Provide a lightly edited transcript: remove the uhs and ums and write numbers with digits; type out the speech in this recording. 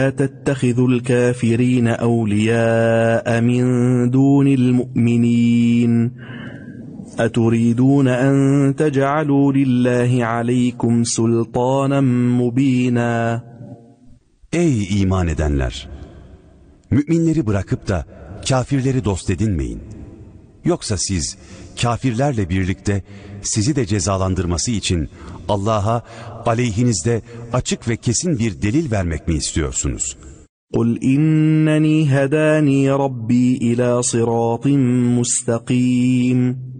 تتخذوا الكافرين أولياء من دون المؤمنين أتريدون أن تجعلوا لله عليكم سلطانا مبينا. Ey iman edenler! Müminleri bırakıp da kafirleri dost edinmeyin. Yoksa siz kafirlerle birlikte sizi de cezalandırması için Allah'a aleyhinizde açık ve kesin bir delil vermek mi istiyorsunuz? قُلْ إِنَّنِي هَدَانِي رَبِّي إِلَى صِرَاطٍ مُسْتَقِيمٍ